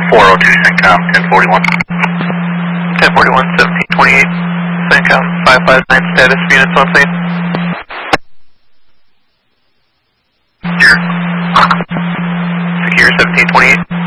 402 CENTCOM 1041. 1041, 1728, CENTCOM 559 status, units on scene. Secure. Secure 1728.